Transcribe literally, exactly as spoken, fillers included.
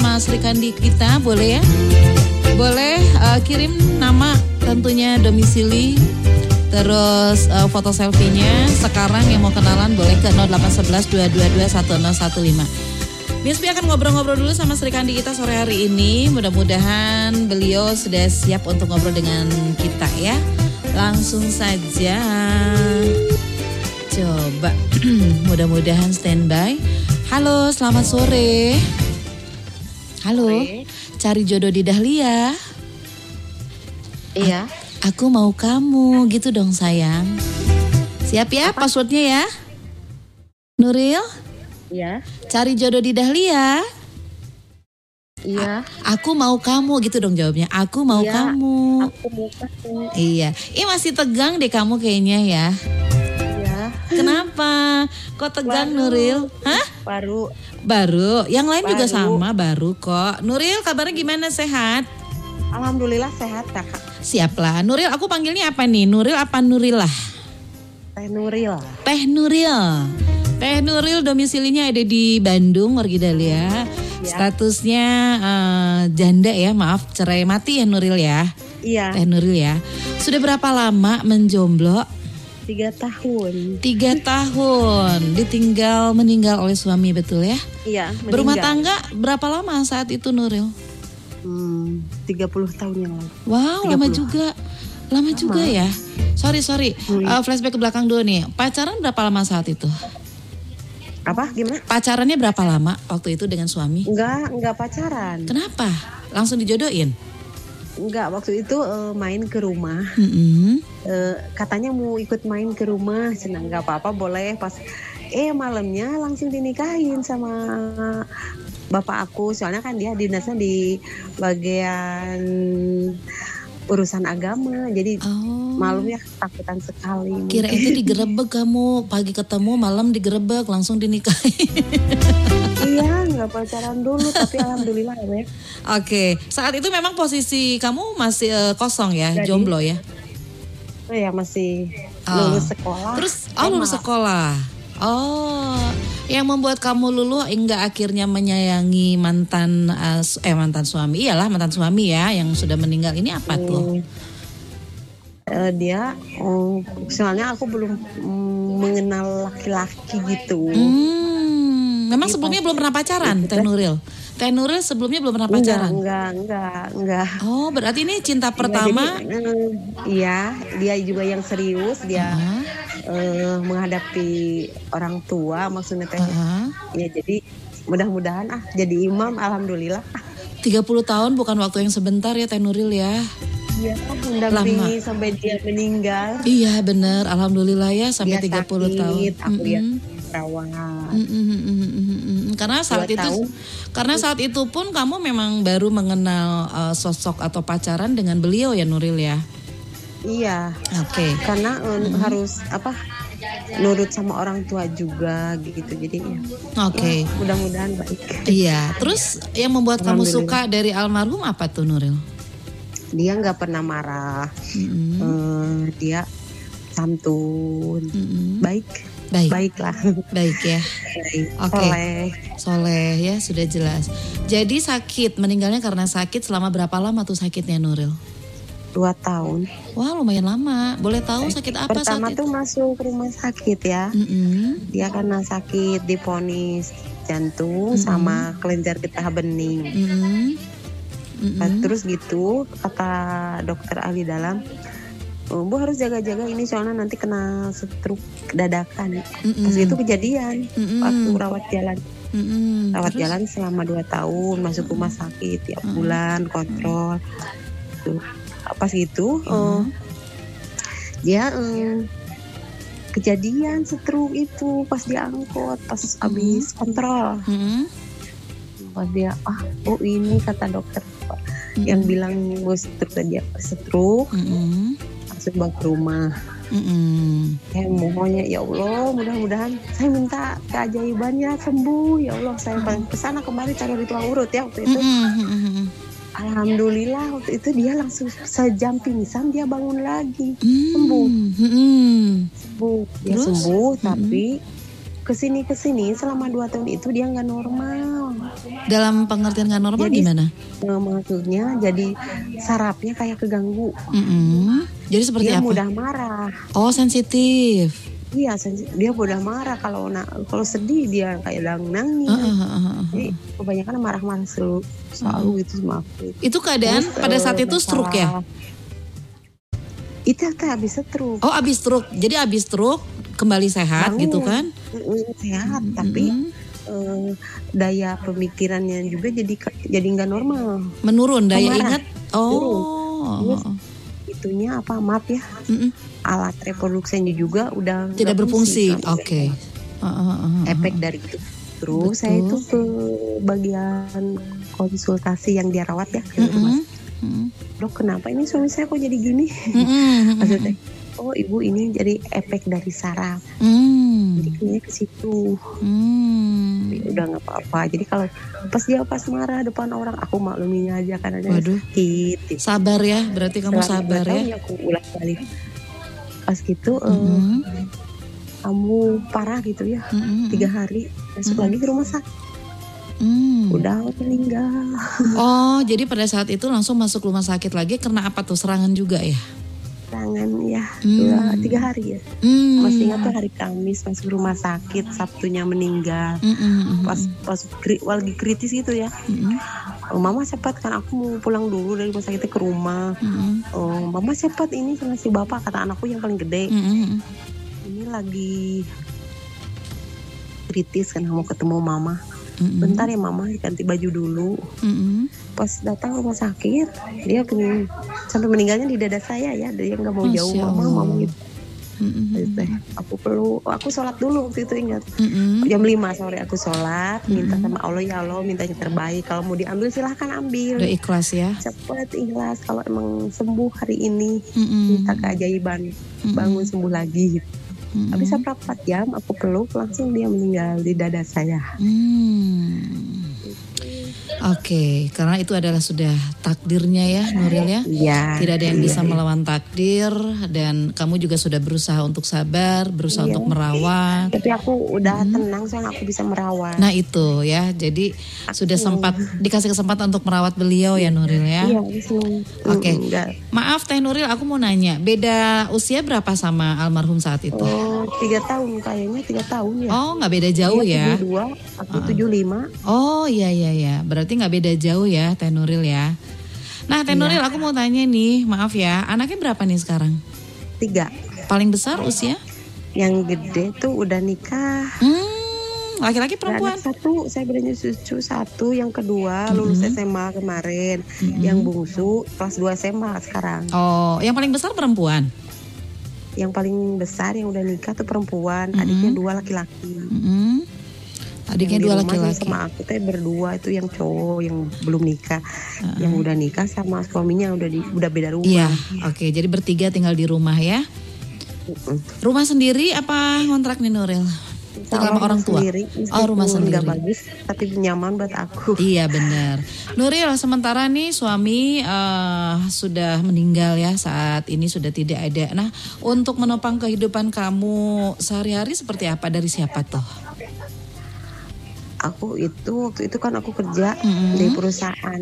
sama Sri Kandi kita, boleh ya? Boleh uh, kirim nama, tentunya domisili, terus uh, foto selfie-nya. Sekarang yang mau kenalan boleh ke nol delapan satu satu dua dua dua satu nol satu lima. Miss Pi akan ngobrol-ngobrol dulu sama Sri Kandi kita sore hari ini. Mudah-mudahan beliau sudah siap untuk ngobrol dengan kita ya. Langsung saja. Coba, mudah-mudahan standby. Halo, selamat sore. Halo, sore. Cari jodoh di Dahlia. Iya. A- aku mau kamu, gitu dong sayang. Siap ya, apa? Passwordnya ya? Nuril? Iya. Cari jodoh di Dahlia. Iya. A- aku mau kamu, gitu dong jawabnya. Aku mau iya, kamu. Aku mau kamu. Iya. Ih masih tegang deh kamu kayaknya ya. Kenapa? Kok tegang baru, Nuril? Hah? Baru. Baru. Yang lain baru. juga sama, baru kok. Nuril kabarnya gimana, sehat? Alhamdulillah sehat kakak. Siaplah. Nuril, aku panggilnya apa nih? Nuril apa Nurilah? Teh Nuril. Teh Nuril. Teh Nuril domisilinya ada di Bandung, Wargi Dahlia. Ya. Statusnya uh, janda ya, maaf cerai mati ya Nuril ya. Iya. Teh Nuril ya. Sudah berapa lama menjomblo? Tiga tahun. Tiga tahun. Ditinggal meninggal oleh suami, betul ya? Iya. Meninggal. Berumah tangga berapa lama saat itu Nuril? Hmm, tiga puluh tahun yang lalu. Wow, tiga puluh. Lama juga. Lama, lama juga ya. Sorry, sorry. Hmm. Uh, flashback ke belakang dulu nih. Pacaran berapa lama saat itu? Apa? Gimana? Pacarannya berapa lama waktu itu dengan suami? Enggak, enggak pacaran. Kenapa? Langsung dijodohin? Enggak, waktu itu uh, main ke rumah. Mm-hmm. Uh, katanya mau ikut main ke rumah, senang nggak apa-apa boleh. Pas eh malamnya langsung dinikahin sama bapak aku, soalnya kan dia dinasnya di bagian urusan agama, jadi oh. malamnya ketakutan sekali. Kira itu digerebek kamu, pagi ketemu malam digerebek langsung dinikahin. Iya, nggak pacaran dulu, tapi alhamdulillah ya. Oke, okay. Saat itu memang posisi kamu masih uh, kosong ya, jadi, jomblo ya? Oh ya masih oh. lulus sekolah. Terus, oh lulus sekolah. Oh, yang membuat kamu luluh hingga akhirnya menyayangi mantan uh, eh mantan suami, iyalah mantan suami ya yang sudah meninggal ini apa hmm. tuh? Uh, dia, um, soalnya aku belum um, mengenal laki-laki gitu. Hmm, memang sebelumnya belum pernah pacaran, Teh Nuril? Teh Nuril sebelumnya belum pernah pacaran? Enggak, enggak, enggak. Oh, berarti ini cinta pertama? Ya, jadi, um, iya, dia juga yang serius, dia uh-huh. uh, menghadapi orang tua, maksudnya teh. Uh-huh. Ya jadi mudah-mudahan ah jadi imam, alhamdulillah. tiga puluh tahun bukan waktu yang sebentar ya Teh Nuril ya? Iya, mendampingi sampai dia meninggal. Iya benar, alhamdulillah ya sampai dia tiga puluh sakit, tahun. Aku lihat perawat. Karena saat itu tahun. Karena saat itu pun kamu memang baru mengenal uh, sosok atau pacaran dengan beliau ya Nuril ya? Iya. Oke. Okay. Karena um, mm-hmm. harus apa? Nurut sama orang tua juga gitu, jadi ya. Oke. Okay. Ya, mudah-mudahan baik. Iya. Terus yang membuat kamu suka dari almarhum apa tuh Nuril? Dia nggak pernah marah. Mm-hmm. Uh, dia santun, mm-hmm. baik. Baik. Baiklah. Baik ya. Oke. Okay. Soleh. Soleh ya, sudah jelas. Jadi sakit, meninggalnya karena sakit selama berapa lama tuh sakitnya Nuril? Dua tahun. Wah lumayan lama. Boleh tahu sakit apa? Pertama saat tuh itu? Masuk rumah sakit ya. Mm-hmm. Dia karena sakit divonis jantung mm-hmm. sama kelenjar getah bening. Mm-hmm. Mm-hmm. Terus gitu kata dokter ahli dalam, Bu harus jaga-jaga ini soalnya nanti kena stroke dadakan. Mm-hmm. Terus itu kejadian mm-hmm. waktu rawat jalan. Mm-hmm. Rawat Terus? jalan selama dua tahun, masuk rumah sakit tiap mm-hmm. bulan, kontrol. Tuh. Pas gitu, mm-hmm. oh, dia um, kejadian stroke itu pas diangkut, pas mm-hmm. habis kontrol. Mm-hmm. Pas dia, ah, oh ini kata dokter mm-hmm. yang bilang mau stroke dia stroke. Mm-hmm. Langsung bawa ke rumah. Mm-hmm. Saya mohonnya ya Allah mudah-mudahan saya minta keajaibannya sembuh ya Allah, saya paling kesana kemarin cari ritual urut ya waktu itu. Mm-hmm. Alhamdulillah waktu itu dia langsung sejam pingsan dia bangun lagi mm-hmm. sembuh. Mm-hmm. Sembuh dia Terus? sembuh mm-hmm. tapi kesini kesini selama dua tahun itu dia nggak normal. Dalam pengertian nggak normal Jadi, gimana? Nah, maksudnya jadi sarafnya kayak keganggu. Mm-mm. Jadi seperti dia apa? mudah marah. Oh, sensitif. Iya, sensitif. Dia mudah marah kalau na- kalau sedih dia kayak lang nangis. Uh, uh, uh, uh. Jadi kebanyakan marah-marah selalu, selalu uh. gitu sama aku. Itu keadaan Terus, pada saat uh, itu stroke ya? Itu teh habis stroke. Oh, habis stroke. Jadi habis stroke kembali sehat Bangun. gitu kan? Sehat, Mm-hmm. tapi uh, daya pemikirannya juga jadi jadi nggak normal. Menurun daya Pemarah. ingat. Oh. Terus itunya apa? Maaf ya. Mm-mm. Alat reproduksinya juga udah Tidak nggak berfungsi. fungsi. Oke. Okay. Uh, uh, uh, uh. Efek dari itu. Terus Betul. saya itu ke bagian konsultasi yang dia rawat ya. Mm-hmm. Mm-hmm. Dok, kenapa ini suami saya kok jadi gini? Mm-hmm. Maksudnya, oh ibu ini jadi efek dari saraf. Mm. Jadi kayaknya ke situ. Mm. Ya udah nggak apa-apa. Jadi kalau pas dia pas marah depan orang, aku makluminya aja karena dia Waduh. sakit. Sabar ya, berarti kamu Selama sabar dua tahun ya. Aku ulang balik. Pas gitu, Mm-hmm. eh, kamu parah gitu ya, Mm-hmm. tiga hari masuk Mm-hmm. lagi ke rumah sakit. Mm. Udah meninggal. Oh, jadi pada saat itu langsung masuk rumah sakit lagi karena apa tuh, serangan juga ya? Tangan ya, Mm. dua tiga hari ya. Mm. Masih ingat tuh hari Kamis masuk rumah sakit, Sabtunya meninggal. Mm-mm. Pas pas kri, lagi kritis gitu ya. Mm-mm. Oh, mama cepat kan aku mau pulang dulu dari rumah sakit ke rumah. Mm-mm. Oh, mama cepat ini sama si bapak, kata anakku yang paling gede. Mm-mm. Ini lagi kritis kan mau ketemu mama. Mm-mm. Bentar ya mama, ganti baju dulu. Mm-mm. Pas datang rumah sakit, dia pengen, sampai meninggalnya di dada saya ya. Dia nggak mau jauh Masya mama, Allah. mama gitu. Mm-mm. Aku perlu, aku sholat dulu waktu itu ingat. Mm-mm. Jam lima sore aku sholat, minta sama Allah, ya Allah minta yang terbaik. Kalau mau diambil silahkan ambil. Udah ikhlas ya. Cepet ikhlas, kalau emang sembuh hari ini, Mm-mm. minta keajaiban, bangun sembuh lagi gitu. Mm-mm. Habis seperempat jam aku peluk, langsung dia meninggal di dada saya. Hmm. Oke, karena itu adalah sudah takdirnya ya, Nuril ya. Iya. Tidak ada yang iya. bisa melawan takdir, dan kamu juga sudah berusaha untuk sabar, berusaha Iya. untuk merawat. Tapi aku udah tenang soalnya aku bisa merawat. Nah itu ya, jadi sudah sempat dikasih kesempatan untuk merawat beliau ya, Nuril ya. Iya, langsung. Oke. Mm, enggak. Maaf Teh Nuril, aku mau nanya, beda usia berapa sama almarhum saat itu? Oh, tiga tahun kayaknya tiga tahun ya. Oh, nggak beda jauh Dia ya? tujuh dua, aku tujuh lima. Oh iya iya iya, berarti nggak beda jauh ya Teh Nuril ya. Nah Teh Iya. Nuril, aku mau tanya nih, maaf ya, anaknya berapa nih sekarang? Tiga. Paling besar usia? Yang gede tuh udah nikah. Hmm, laki-laki Ada perempuan? anak satu, saya bedanya cucu satu. Yang kedua lulus S M A kemarin. Yang bungsu kelas dua S M A sekarang. Oh, yang paling besar perempuan? Yang paling besar yang udah nikah tuh perempuan. Mm-mm. Adiknya dua laki-laki. Mm-mm. Adiknya Yang dua di rumah laki-laki. sama aku teh berdua, itu yang cowok yang belum nikah. Uh-uh. Yang udah nikah sama suaminya udah di, udah beda rumah. Iya, oke, jadi bertiga tinggal di rumah ya. Mm-mm. Rumah sendiri apa ngontrak nih Nuril? Tinggal sama orang tua? Sendiri, Oh, rumah meskipun nggak sendiri. bagus tapi nyaman buat aku. Iya benar. Nuril, sementara nih suami eh, sudah meninggal ya, saat ini sudah tidak ada. Nah, untuk menopang kehidupan kamu sehari-hari seperti apa, dari siapa tuh? Aku itu waktu itu kan aku kerja Mm-mm. di perusahaan